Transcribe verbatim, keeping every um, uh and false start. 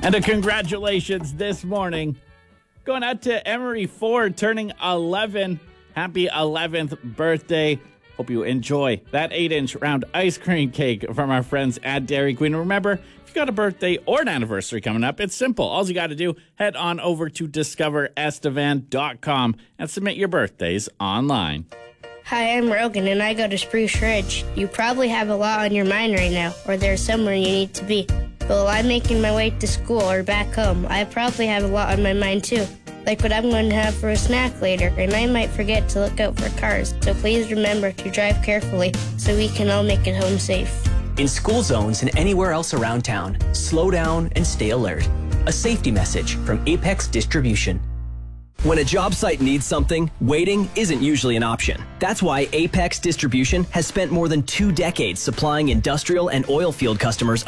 And a congratulations this morning going out to Emery Ford, turning eleven. Happy eleventh birthday. Hope you enjoy that eight-inch round ice cream cake from our friends at Dairy Queen. And remember, if you got a birthday or an anniversary coming up, it's simple. All you got to do, head on over to discover estevan dot com and submit your birthdays online. Hi, I'm Rogan, and I go to Spruce Ridge. You probably have a lot on your mind right now, or there's somewhere you need to be. But while I'm making my way to school or back home, I probably have a lot on my mind too, like what I'm going to have for a snack later, and I might forget to look out for cars. So please remember to drive carefully so we can all make it home safe. In school zones and anywhere else around town, slow down and stay alert. A safety message from Apex Distribution. When a job site needs something, waiting isn't usually an option. That's why Apex Distribution has spent more than two decades supplying industrial and oil field customers